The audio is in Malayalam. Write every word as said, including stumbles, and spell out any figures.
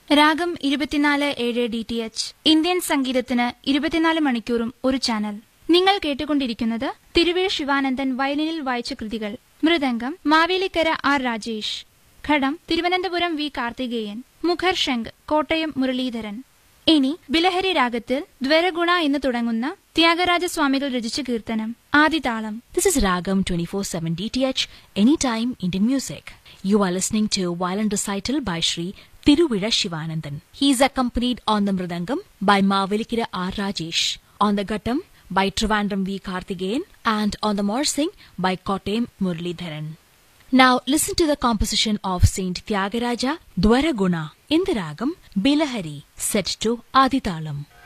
രാഗം ഇരുപത്തിനാല് ഏഴ് ഡി ടി എച്ച് ഇന്ത്യൻ സംഗീതത്തിന് ഇരുപത്തിനാല് മണിക്കൂറും ഒരു ചാനൽ. നിങ്ങൾ കേട്ടുകൊണ്ടിരിക്കുന്നത് തിരുവേഴ് ശിവാനന്ദൻ വയലിനിൽ വായിച്ച കൃതികൾ. മൃദംഗം മാവേലിക്കര ആർ രാജേഷ്, ഘടം തിരുവനന്തപുരം വി കാർത്തികേയൻ, മുഖർ ശംഖ് കോട്ടയം മുരളീധരൻ. ഇനി ബിലഹരി രാഗത്തിൽ ദ്വരഗുണ എന്ന് തുടങ്ങുന്ന ത്യാഗരാജസ്വാമികൾ രചിച്ച കീർത്തനം. ആദിതാളം. This is Ragam twenty-four seven D T H, anytime Indian music. You are listening to violin recital by Shri Tiruvizha Shivanandan. He is accompanied on the mridangam by Mavelikira R Rajesh, on the ghattam by Trivandrum V Karthigeyan, and on the morsing by Kottayam Muralidharan. Now listen to the composition of Saint Tyagaraja Dwaraguna in the ragam Bilahari, set to Adithalam.